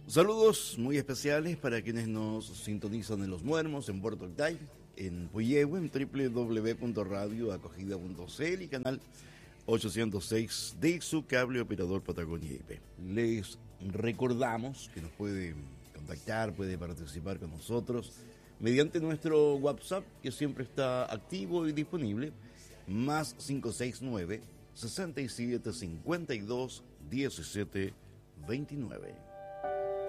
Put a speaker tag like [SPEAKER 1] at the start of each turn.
[SPEAKER 1] Saludos muy especiales para quienes nos sintonizan en Los Muermos, en Puerto Octay, en Puyehue, en www.radioacogida.cl y canal 806 de su cable operador Patagonia IP. Les recordamos que nos puede contactar, puede participar con nosotros mediante nuestro WhatsApp, que siempre está activo y disponible, más 569 67 52 17 29.